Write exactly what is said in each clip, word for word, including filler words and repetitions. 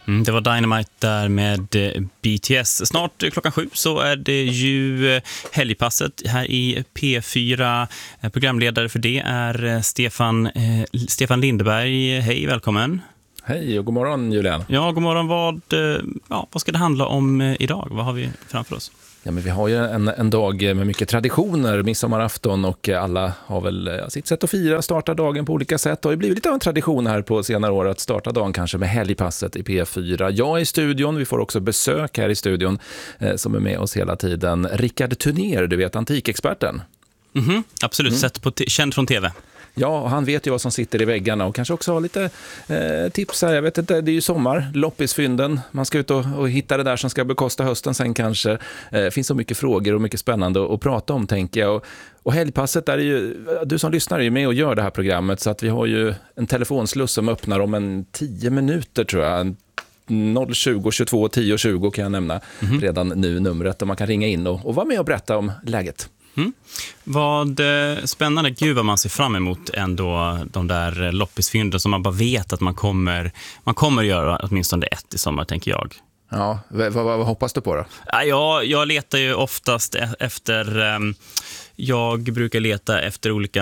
Mm, det var Dynamite där med B T S. Snart klockan sju så är det ju helgpasset här i P fyra. Programledare för det är Stefan, eh, Stefan Lindeberg. Hej, välkommen. Hej och god morgon, Julian. Ja, god morgon. Vad, ja, vad ska det handla om idag? Vad har vi framför oss? Ja, men vi har ju en, en dag med mycket traditioner, midsommarafton, och alla har väl sitt sätt att fira, starta dagen på olika sätt. Och det har blivit lite av en tradition här på senare år att starta dagen kanske med helgpasset i P fyra. Jag är i studion, vi får också besök här i studion eh, som är med oss hela tiden. Rickard Turner, du vet, antikexperten. Mm-hmm, absolut, Mm. sett på t- känd från tv. Ja, och han vet ju vad som sitter i väggarna och kanske också har lite eh, tips här. Jag vet inte, det är ju sommar, loppisfynden. Man ska ut och, och hitta det där som ska bekosta hösten sen kanske. Det eh, finns så mycket frågor och mycket spännande att, att prata om, tänker jag. Och, och helgpasset, där är ju, du som lyssnar är ju med och gör det här programmet, så att vi har ju en telefonsluss som öppnar om en tio minuter tror jag. noll tjugo tjugotvå tio tjugo kan jag nämna mm-hmm. redan nu, numret, och man kan ringa in och, och vara med och berätta om läget. Mm. Vad eh, spännande, gud vad man ser fram emot ändå de där loppisfynden som man bara vet att man kommer, man kommer göra åtminstone ett i sommar, tänker jag. Ja, vad, vad, vad hoppas du på då? Ja, jag, jag letar ju oftast e- efter... Eh, jag brukar leta efter olika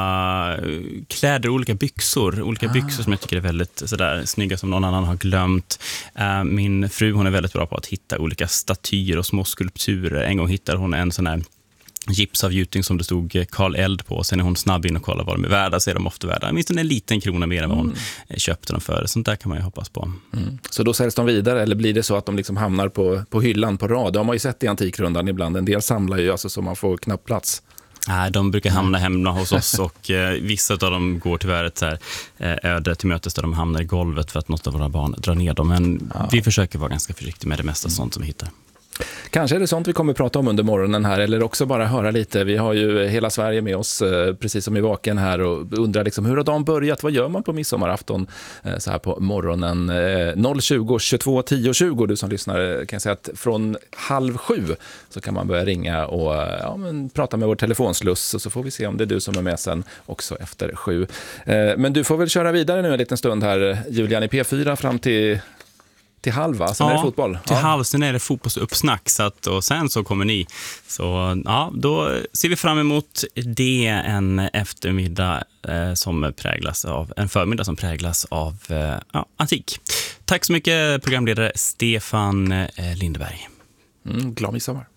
kläder, olika byxor. Olika ah. byxor som jag tycker är väldigt sådär snygga, som någon annan har glömt. Uh, min fru, hon är väldigt bra på att hitta olika statyer och små skulpturer. En gång hittade hon en sån här gipsavgjutning som det stod Karl Eld på. Sen är hon snabb in och kollar vad de är värda, så är de ofta värda. Minst en liten krona mer än vad hon mm. köpte dem för. Sånt där kan man ju hoppas på. Mm. Så då säljs de vidare, eller blir det så att de liksom hamnar på, på hyllan på rad? Det har man ju sett i Antikrundan ibland. En del samlar ju alltså så man får knappt plats. Nej, de brukar hamna hemma hos oss, och eh, vissa av dem går tyvärr ett så här, eh, öde till mötes där de hamnar i golvet för att något av våra barn drar ner dem. Men ja. vi försöker vara ganska försiktiga med det mesta mm. sånt som vi hittar. Kanske är det sånt vi kommer att prata om under morgonen här, eller också bara höra lite. Vi har ju hela Sverige med oss, precis som i Vaken här, och undrar liksom, hur har dagen börjat? Vad gör man på midsommarafton så här på morgonen? noll tjugo tjugotvå tio tjugo, du som lyssnar, kan jag säga att från halv sju så kan man börja ringa och ja, men, prata med vår telefonsluss, och så får vi se om det är du som är med sen också efter sju. Men du får väl köra vidare nu en liten stund här, Julian, i P fyra fram till... Till halva, sen ja, är det fotboll. Till ja. halv, sen är det fotbollsuppsnack, så att, och sen så kommer ni. Så ja, då ser vi fram emot det, en eftermiddag eh, som präglas av, en förmiddag som präglas av eh, ja, antik. Tack så mycket, programledare Stefan eh, Lindeberg. Mm, glad midsommar.